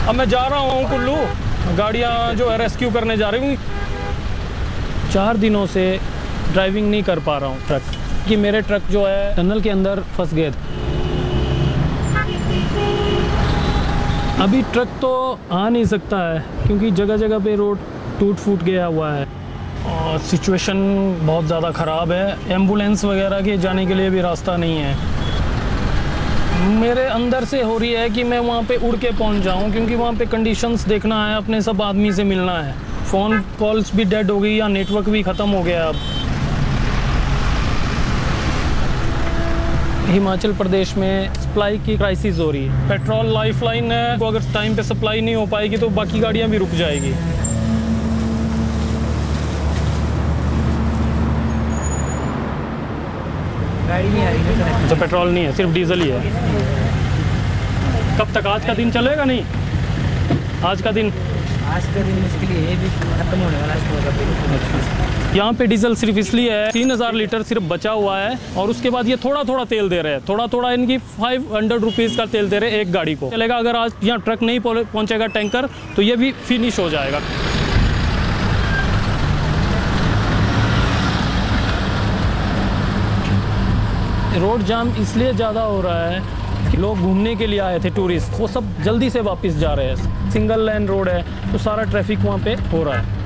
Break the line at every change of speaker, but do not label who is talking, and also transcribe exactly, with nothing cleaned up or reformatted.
अब मैं जा रहा हूँ कुल्लू, गाड़ियाँ जो है रेस्क्यू करने जा रही हूँ। चार दिनों से ड्राइविंग नहीं कर पा रहा हूँ ट्रक कि मेरे ट्रक जो है टनल के अंदर फंस गए थे। अभी ट्रक तो आ नहीं सकता है क्योंकि जगह जगह पे रोड टूट फूट गया हुआ है और सिचुएशन बहुत ज़्यादा ख़राब है। एम्बुलेंस वगैरह के जाने के लिए भी रास्ता नहीं है। मेरे अंदर से हो रही है कि मैं वहाँ पे उड़ के पहुँच जाऊँ क्योंकि वहाँ पे कंडीशंस देखना है, अपने सब आदमी से मिलना है। फ़ोन कॉल्स भी डेड हो गई या नेटवर्क भी ख़त्म हो गया। अब हिमाचल प्रदेश में सप्लाई की क्राइसिस हो रही है। पेट्रोल लाइफलाइन है, तो अगर टाइम पे सप्लाई नहीं हो पाएगी तो बाकी गाड़ियाँ भी रुक जाएगी।
गाड़ी नहीं आ रही है,
तो पेट्रोल नहीं है, सिर्फ डीजल ही है। कब तक? आज का दिन चलेगा? नहीं, आज का दिन
आज का दिन मुश्किल है, ये भी खत्म होने वाला है।
यहाँ पे डीजल सिर्फ इसलिए है तीन हज़ार लीटर सिर्फ बचा हुआ है और उसके बाद ये थोड़ा थोड़ा तेल दे रहे हैं। थोड़ा थोड़ा इनकी फाइव हंड्रेड रुपीज़ का तेल दे रहे हैं एक गाड़ी को। चलेगा अगर आज यहाँ ट्रक नहीं पहुँचेगा टैंकर तो ये भी फिनिश हो जाएगा। रोड जाम इसलिए ज़्यादा हो रहा है कि लोग घूमने के लिए आए थे टूरिस्ट, वो सब जल्दी से वापस जा रहे हैं। सिंगल लाइन रोड है तो सारा ट्रैफिक वहाँ पे हो रहा है।